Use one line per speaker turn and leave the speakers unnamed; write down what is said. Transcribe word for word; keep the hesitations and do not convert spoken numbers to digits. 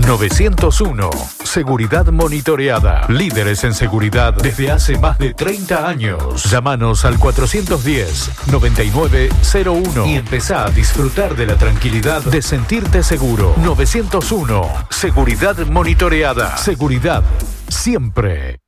novecientos uno. Seguridad monitoreada. Líderes en seguridad desde hace más de treinta años. Llámanos al cuatrocientos diez, noventa y nueve cero uno y empezá a disfrutar de la tranquilidad de sentirte seguro. novecientos uno. Seguridad monitoreada. Seguridad siempre.